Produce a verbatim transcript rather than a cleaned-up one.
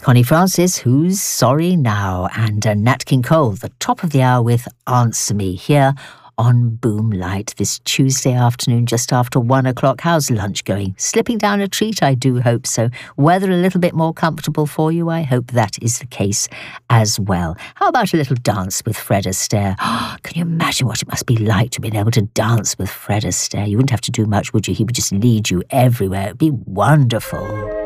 Connie Francis, Who's Sorry Now? And uh, Nat King Cole, the top of the hour with Answer Me here on Boomlight this Tuesday afternoon just after one o'clock. How's lunch going? Slipping down a treat? I do hope so. Weather a little bit more comfortable for you? I hope that is the case as well. How about a little dance with Fred Astaire? Oh, can you imagine what it must be like to be able to dance with Fred Astaire? You wouldn't have to do much, would you? He would just lead you everywhere. It would be wonderful.